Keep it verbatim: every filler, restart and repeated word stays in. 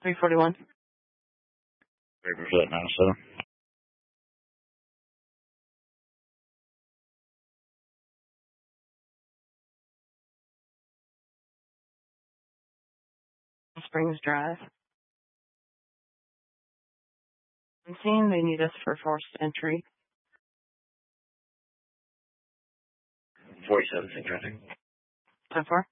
three forty-one. Papers at Minnesota. Springs Drive. I'm seeing they need us for forced entry. forty-seven, traffic. ten four.